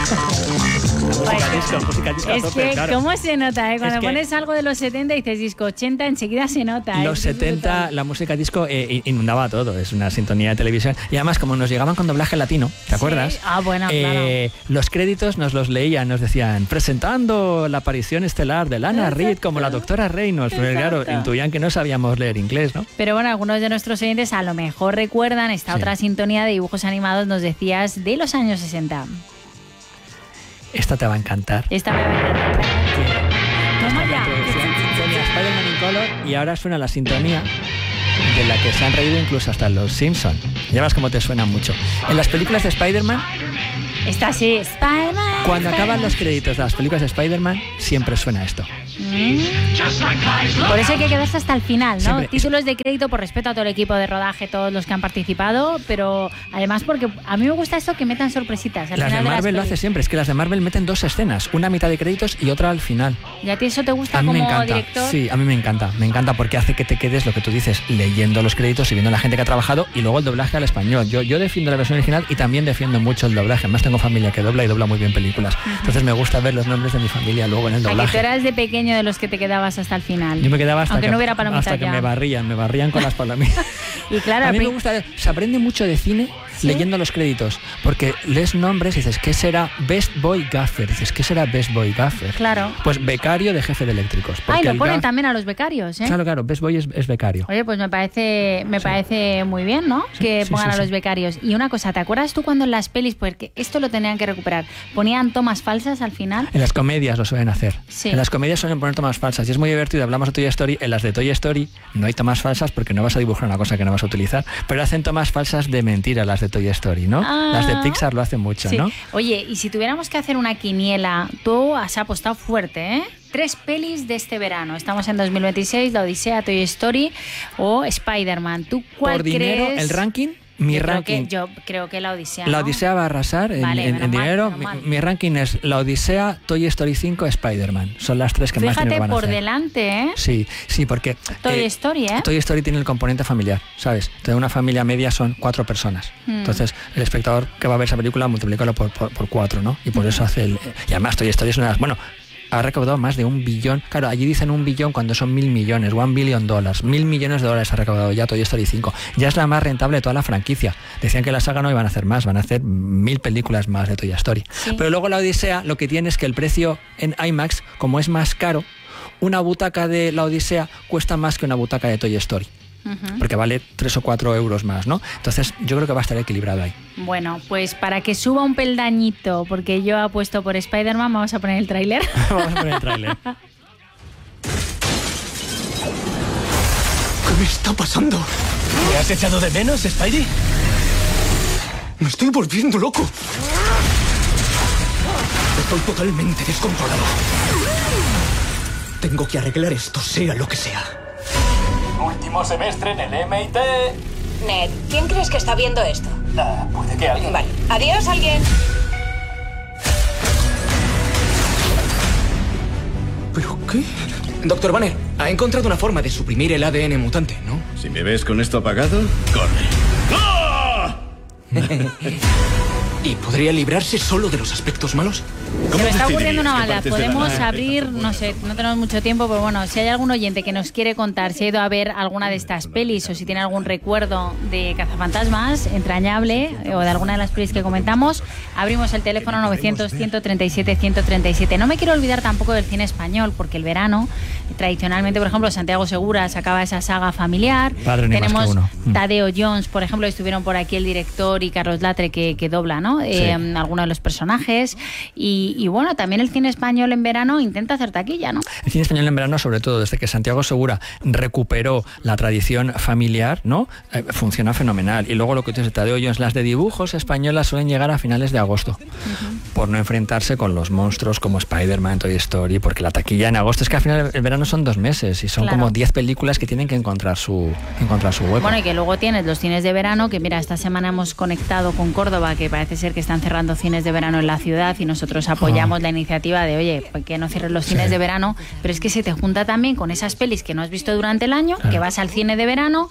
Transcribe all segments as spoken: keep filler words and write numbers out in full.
Música disco, música disco. Es tope, que, claro. ¿cómo se nota? Eh? Cuando Es que pones algo de los setenta y dices disco ochenta, enseguida se nota. Los ¿eh? setenta, la música disco eh, inundaba todo. Es una sintonía de televisión. Y además, como nos llegaban con doblaje latino, ¿te acuerdas? Sí. Ah, bueno, eh, claro. Los créditos nos los leían, nos decían, presentando la aparición estelar de Lana Exacto. Reed como la doctora Reynolds. Porque, claro, intuían que no sabíamos leer inglés, ¿no? Pero bueno, algunos de nuestros oyentes a lo mejor recuerdan esta Sí. otra sintonía de dibujos animados, nos decías, de los años sesenta. Esta te va a encantar. Esta me va a encantar. Toma ya. Sintonía Spider-Man in Color, y ahora suena la sintonía de la que se han reído incluso hasta los Simpson. Ya ves cómo te suena mucho. En las películas de Spider-Man, Esta sí, Spider-Man. cuando acaban los créditos de las películas de Spider-Man, siempre suena esto. Mm. Por eso hay que quedarse hasta el final, ¿no? Siempre. Títulos de crédito por respeto a todo el equipo de rodaje, todos los que han participado, pero además porque a mí me gusta esto que metan sorpresitas al Las de final de Marvel las lo hace pelis. siempre, es que las de Marvel meten dos escenas, una a mitad de créditos y otra al final. ¿Y a ti eso te gusta A mí como me encanta, director? sí, a mí me encanta, me encanta porque hace que te quedes lo que tú dices, leyendo los créditos y viendo la gente que ha trabajado y luego el doblaje al español. Yo, yo defiendo la versión original y también defiendo mucho el doblaje, además tengo familia que dobla y dobla muy bien películas, entonces me gusta ver los nombres de mi familia luego en el ¿A que tú doblaje. eras de pequeño de los que te quedabas hasta el final? Yo me quedaba hasta Aunque que, no hubiera palomitas hasta que ya. me barrían, me barrían con las palomitas. Y claro, a mí al me pri- gusta, se aprende mucho de cine ¿Sí? leyendo los créditos, porque lees nombres y dices, ¿qué será Best Boy Gaffer? Dices, ¿qué será Best Boy Gaffer? Claro. Pues becario de jefe de eléctricos. Ay, porque lo el ponen gaf- también a los becarios, ¿eh? Claro, claro, Best Boy es, es becario. Oye, pues me parece me Sí. parece muy bien, ¿no? Que sí, pongan sí, a los sí. becarios. Y una cosa, ¿te acuerdas tú cuando en las pelis, porque esto lo tenían que recuperar, ponían tomas falsas al final? En las comedias lo suelen hacer. Sí. En las comedias suelen poner tomas falsas y es muy divertido. Hablamos de Toy Story. En las de Toy Story no hay tomas falsas porque no vas a dibujar una cosa que no vas a utilizar, pero hacen tomas falsas de mentira las de Toy Story, ¿no? Ah. Las de Pixar lo hacen mucho, Sí. ¿no? Oye, y si tuviéramos que hacer una quiniela, tú has apostado fuerte, ¿eh? Tres pelis de este verano. Estamos en dos mil veintiséis, La Odisea, Toy Story o Spider-Man. ¿Tú cuál Por dinero, crees? el ranking, mi yo creo ranking. que- yo creo que La Odisea, La ¿no? Odisea va a arrasar en, Vale, en- menos en mal, dinero. menos Mi, mal. mi ranking es La Odisea, Toy Story cinco, Spider-Man. Son las tres que más Fíjate dinero van a por hacer. delante, ¿eh? Sí, sí, porque Toy eh, Story, ¿eh? Toy Story tiene el componente familiar, ¿sabes? Entonces una familia media son cuatro personas. Mm. Entonces el espectador que va a ver esa película multiplícalo por, por, por cuatro, ¿no? Y por eso hace el... Y además Toy Story es una de las... Bueno, ha recaudado más de un billón. Claro, allí dicen un billón cuando son mil millones, one billion dólares. Mil millones de dólares ha recaudado ya Toy Story cinco. Ya es la más rentable de toda la franquicia. Decían que la saga no iban a hacer más, van a hacer mil películas más de Toy Story. Sí. Pero luego la Odisea lo que tiene es que el precio en IMAX, como es más caro, una butaca de la Odisea cuesta más que una butaca de Toy Story. Ujú. Porque vale tres o cuatro euros más, ¿no? Entonces yo creo que va a estar equilibrado ahí. Bueno, pues para que suba un peldañito, porque yo apuesto por Spider-Man, vamos a poner el tráiler. Vamos a poner el tráiler. ¿Qué me está pasando? ¿Me has echado de menos, Spidey? Me estoy volviendo loco. Estoy totalmente descontrolado. Tengo que arreglar esto, sea lo que sea. Último semestre en el M I T. Ned, ¿quién crees que está viendo esto? Ah, puede que alguien. Vale. Adiós, alguien. ¿Pero qué? Doctor Banner, ha encontrado una forma de suprimir el A D N mutante, ¿no? Si me ves con esto apagado, corre. ¡Ah! ¿Y podría librarse solo de los aspectos malos? Se me está decidirías ocurriendo una qué maldad. partes de la Podemos nave abrir, están no sé, no tenemos mucho tiempo, pero bueno, si hay algún oyente que nos quiere contar si ha ido a ver alguna de estas pelis o si tiene algún recuerdo de Cazafantasmas entrañable eh, o de alguna de las pelis que comentamos, abrimos el teléfono novecientos, ciento treinta y siete, ciento treinta y siete. No me quiero olvidar tampoco del cine español, porque el verano, tradicionalmente, por ejemplo, Santiago Segura sacaba esa saga familiar. Padre ni más Tenemos que uno. Mm. Tadeo Jones, por ejemplo, estuvieron por aquí el director y Carlos Latre que, que dobla, ¿no? Eh, algunos de los personajes. Y, y bueno, también el cine español en verano intenta hacer taquilla, ¿no? El cine español en verano, sobre todo desde que Santiago Segura recuperó la tradición familiar, ¿no? Eh, funciona fenomenal. Y luego lo que tú dices, Tadeo Jones, las de dibujos españolas suelen llegar a finales de agosto, uh-huh. por no enfrentarse con los monstruos como Spider-Man, Toy Story, porque la taquilla en agosto es que al final el verano son dos meses y son Claro. como diez películas que tienen que encontrar su, encontrar su hueco. Bueno, y que luego tienes los cines de verano, que mira, esta semana hemos conectado con Córdoba, que parece ser que están cerrando cines de verano en la ciudad y nosotros apoyamos uh-huh. la iniciativa de, oye, pues que no cierres los cines sí. de verano, pero es que se te junta también con esas pelis que no has visto durante el año, claro. que vas al cine de verano,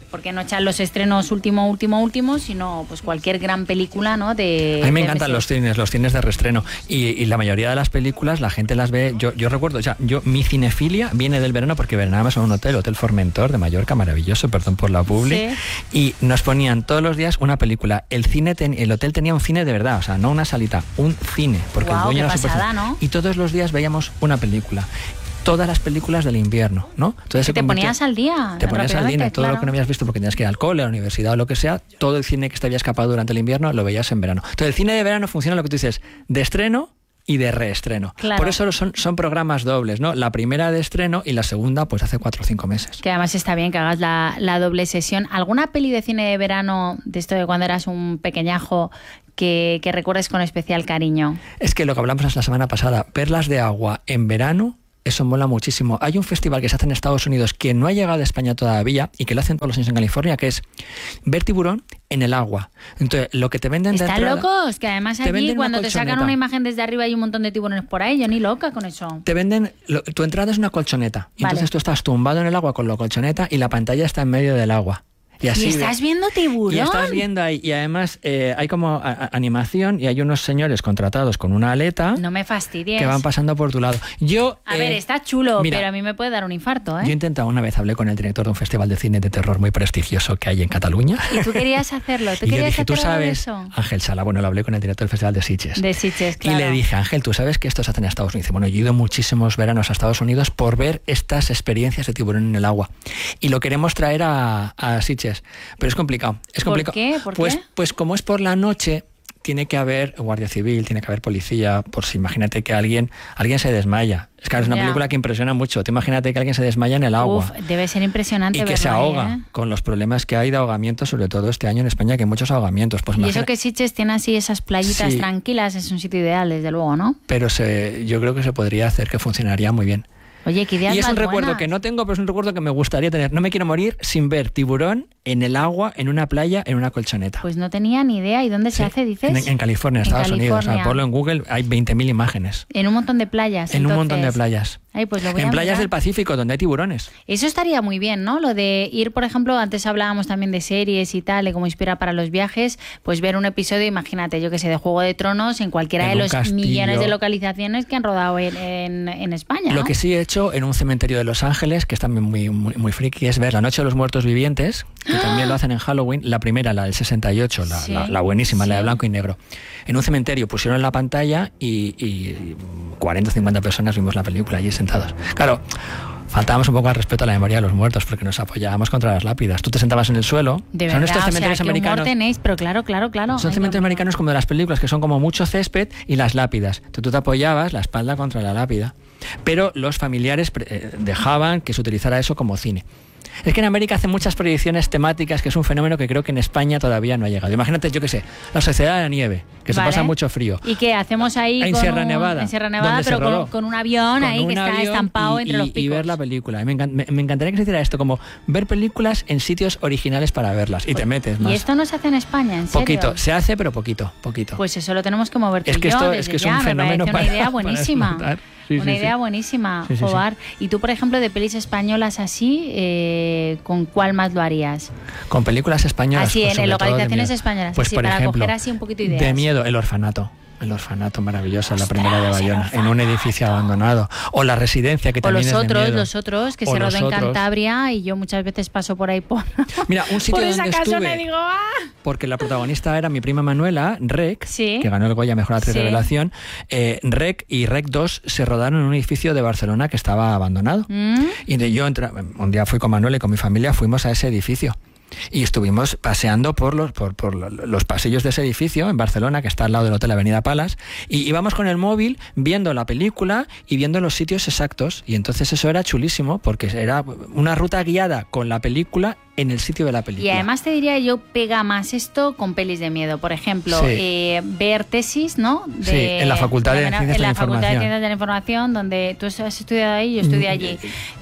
porque no echan los estrenos último, último, último, sino pues cualquier gran película, ¿no? De, a mí me de encantan meses. los cines, los cines de reestreno. Y, y la mayoría de las películas la gente las ve. Yo, yo recuerdo, o sea, yo mi cinefilia viene del verano porque verábamos en un hotel, Hotel Formentor de Mallorca, maravilloso, perdón por la publi. Sí. Y nos ponían todos los días una película. El cine ten, el hotel tenía un cine de verdad, o sea, no una salita, un cine, porque Guau, el dueño qué era súper- pasada, ¿no? Y todos los días veíamos una película. Todas las películas del invierno, ¿no? Entonces se Te convirtió- ponías al día. Te ponías al rápidamente, día, todo claro. lo que no habías visto porque tenías que ir al cole, a la universidad o lo que sea, todo el cine que te había escapado durante el invierno lo veías en verano. Entonces el cine de verano funciona lo que tú dices, de estreno y de reestreno. Claro. Por eso son, son programas dobles, ¿no? La primera de estreno y la segunda pues hace cuatro o cinco meses. Que además está bien que hagas la, la doble sesión. ¿Alguna peli de cine de verano, de esto de cuando eras un pequeñajo, que, que recuerdes con especial cariño? Es que lo que hablamos la semana pasada, Perlas de agua en verano, eso mola muchísimo. Hay un festival que se hace en Estados Unidos que no ha llegado a España todavía y que lo hacen todos los años en California, que es ver tiburón en el agua. Entonces, lo que te venden de ¿Están entrada- locos? Que además te allí venden una cuando te sacan colchoneta. una imagen desde arriba hay un montón de tiburones por ahí. Yo ni loca con eso. Te venden, lo- tu entrada es una colchoneta. Y Vale. entonces tú estás tumbado en el agua con la colchoneta y la pantalla está en medio del agua. Y así ¿Y estás viendo tiburón? Y estás viendo ahí. Y además eh, hay como a- a- animación y hay unos señores contratados con una aleta No me fastidies. que van pasando por tu lado. Yo, A eh, ver, está chulo, mira, pero a mí me puede dar un infarto, ¿eh? Yo he intentado una vez, hablé con el director de un festival de cine de terror muy prestigioso que hay en Cataluña. Y tú querías hacerlo. ¿Tú Y yo querías dije, tú hacer algo de sabes, eso? Ángel Sala, bueno, lo hablé con el director del Festival de Sitges. De Sitges, claro. Y le dije, Ángel, ¿tú sabes que esto se hace en Estados Unidos? Dice, bueno, yo he ido muchísimos veranos a Estados Unidos por ver estas experiencias de tiburón en el agua. Y lo queremos traer a, a Sitges. Pero es complicado. Es ¿Por complicado. qué? ¿Por pues, qué? pues como es por la noche, tiene que haber guardia civil, tiene que haber policía, por si imagínate que alguien, alguien se desmaya. Es que es una Ya. película que impresiona mucho. Te imagínate que alguien se desmaya en el agua. Uf, debe ser impresionante Y que verlo se ahí, ahoga ¿eh? con los problemas que hay de ahogamiento, sobre todo este año en España, que hay muchos ahogamientos. Pues Y eso imagina- que Sitges tiene así esas playitas Sí. tranquilas, es un sitio ideal, desde luego, ¿no? Pero se, yo creo que se podría hacer, que funcionaría muy bien. Oye, qué ideas Y es un más recuerdo buenas. que no tengo, pero es un recuerdo que me gustaría tener. No me quiero morir sin ver tiburón en el agua, en una playa, en una colchoneta. Pues no tenía ni idea. ¿Y dónde se Sí, hace, dices? En, en California, en En Estados Unidos. O sea, California. ponlo en Google, hay veinte mil imágenes. En un montón de playas. En un entonces. montón de playas. Ay, pues lo voy En a playas mirar. del Pacífico, donde hay tiburones. Eso estaría muy bien, ¿no? Lo de ir, por ejemplo, antes hablábamos también de series y tal, de cómo inspira para los viajes, pues ver un episodio, imagínate, yo que sé, de Juego de Tronos en cualquiera En de un los castillo. millones de localizaciones que han rodado en, en, en España, Lo ¿no? que sí he hecho en un cementerio de Los Ángeles, que es también muy, muy, muy friki, es ver La Noche de los Muertos Vivientes, que también lo hacen en Halloween. La primera, la del sesenta y ocho, la, Sí, la, la buenísima, la de sí. blanco y negro. En un cementerio pusieron la pantalla y, y cuarenta o cincuenta personas vimos la película allí sentados. Claro, faltábamos un poco al respeto a la memoria de los muertos porque nos apoyábamos contra las lápidas. Tú te sentabas en el suelo. De Son verdad, estos o sea, cementerios qué humor americanos. tenéis, pero claro, claro, claro. Son Ay, cementerios Dios mío. americanos como de las películas, que son como mucho césped y las lápidas. Entonces, tú te apoyabas la espalda contra la lápida. Pero los familiares pre- eh, dejaban que se utilizara eso como cine. Es que en América hacen muchas proyecciones temáticas, que es un fenómeno que creo que en España todavía no ha llegado. Imagínate, yo qué sé, la Sociedad de la Nieve, que se Vale. pasa mucho frío. ¿Y qué hacemos ahí En con Sierra un- Nevada, en Sierra Nevada, donde se pero con, rodó. con un avión Con ahí que un está avión estampado y, entre y- los y picos. ver la película. Me, encan- me- me encantaría que se hiciera esto, como ver películas en sitios originales para verlas. Y te metes más. ¿Y esto no se hace en España, en serio? Poquito, se hace, pero poquito, poquito. Pues eso lo tenemos que mover tú Es y que yo esto- desde es que es ya, un me fenómeno parece para- una idea para buenísima. explotar. Sí, una sí, idea sí. buenísima, Sí, sí, sí. Jobar. Y tú, por ejemplo, de pelis españolas así, eh, ¿con cuál más lo harías? Con películas españolas. Así, pues, en sobre todo de localizaciones miedo. españolas, Pues así, por para ejemplo, coger así un poquito ideas. de miedo, El Orfanato. El Orfanato, maravilloso, la Ostras, primera de Bayona, El en un edificio abandonado. O La Residencia, que O también los es de otros, miedo. los otros, que O se Los rodó en Otros. Cantabria y yo muchas veces paso por ahí por, Mira, un sitio por esa donde casona estuve, y digo, ¡ah! porque la protagonista era mi prima Manuela, Rec, Sí. que ganó el Goya Mejor Actriz Sí. de Revelación. Eh, Rec y Rec dos se rodaron en un edificio de Barcelona que estaba abandonado. ¿Mm? Y de yo entra- un día fui con Manuel y con mi familia, fuimos a ese edificio. Y estuvimos paseando por los, por, por los pasillos de ese edificio en Barcelona, que está al lado del Hotel Avenida Palas, y íbamos con el móvil viendo la película y viendo los sitios exactos. Y entonces eso era chulísimo, porque era una ruta guiada con la película en el sitio de la película. Y además te diría yo, pega más esto con pelis de miedo. Por ejemplo, Sí. eh, ver tesis, ¿no? De, Sí, en la Facultad de en Ciencias de la la Facultad de Información. Ciencias de la Información, donde tú has estudiado ahí, yo estudié allí.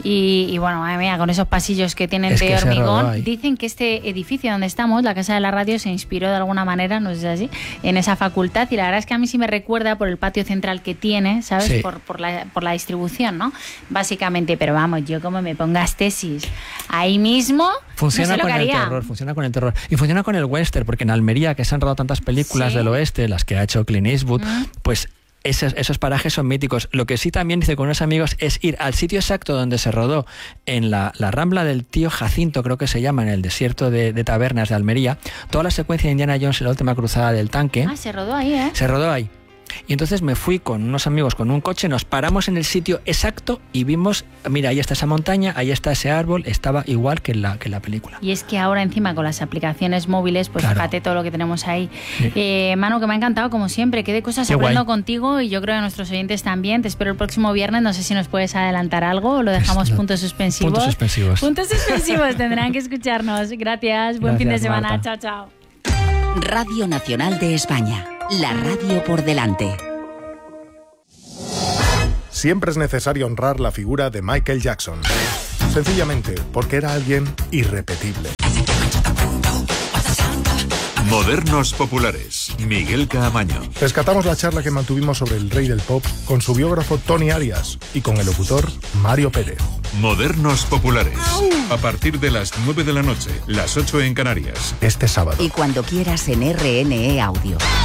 Y, y bueno, madre mía, con esos pasillos que tienen Es de que se rodó hormigón, ahí. dicen que este edificio donde estamos, la Casa de la Radio, se inspiró de alguna manera, no sé si es así, en esa facultad. Y la verdad es que a mí sí me recuerda por el patio central que tiene, ¿sabes? Sí. Por, por, la, por la distribución, ¿no? Básicamente, pero vamos, yo como me pongas tesis ahí mismo, funciona No sé lo con que el haría. terror, funciona con el terror. Y funciona con el western, porque en Almería, que se han rodado tantas películas Sí. del oeste, las que ha hecho Clint Eastwood, Mm. pues esos, esos parajes son míticos. Lo que sí también hice con unos amigos es ir al sitio exacto donde se rodó, en la, la Rambla del Tío Jacinto, creo que se llama, en el desierto de, de Tabernas de Almería, toda la secuencia de Indiana Jones en la última cruzada del tanque. Ah, se rodó ahí, ¿eh? Se rodó ahí. Y entonces me fui con unos amigos con un coche, nos paramos en el sitio exacto y vimos, mira, ahí está esa montaña, ahí está ese árbol, estaba igual que en la, que en la película. Y es que ahora encima con las aplicaciones móviles, pues Claro. fíjate todo lo que tenemos ahí. Sí. Eh, Manu, que me ha encantado como siempre, qué de cosas Qué aprendo guay. contigo y yo creo que a nuestros oyentes también. Te espero el próximo viernes, no sé si nos puedes adelantar algo o lo dejamos no. puntos suspensivos. Puntos suspensivos. Puntos suspensivos, tendrán que escucharnos. Gracias, buen Gracias, fin de semana, Marta. chao, chao. Radio Nacional de España, la radio por delante. Siempre es necesario honrar la figura de Michael Jackson. Sencillamente porque era alguien irrepetible. Modernos populares. Miguel Caamaño. Rescatamos la charla que mantuvimos sobre el rey del pop con su biógrafo Tony Arias y con el locutor Mario Pérez. Modernos populares. A partir de las nueve de la noche, las ocho en Canarias. Este sábado. Y cuando quieras en R N E Audio.